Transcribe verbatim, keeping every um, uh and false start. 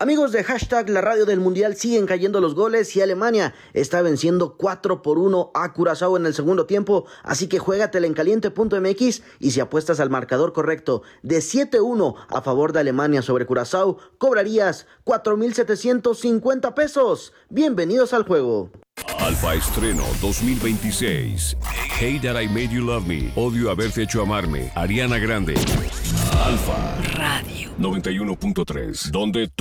Amigos de hashtag La Radio del Mundial, siguen cayendo los goles y Alemania está venciendo cuatro por uno a Curazao en el segundo tiempo, así que juégatela en caliente punto m x y si apuestas al marcador correcto de siete uno a favor de Alemania sobre Curazao, cobrarías cuatro mil setecientos cincuenta pesos. Bienvenidos al juego. Alfa Estreno dos mil veintiséis. Hey That I Made You Love Me. Odio haberte hecho amarme. Ariana Grande. Alfa Radio noventa y uno punto tres. Donde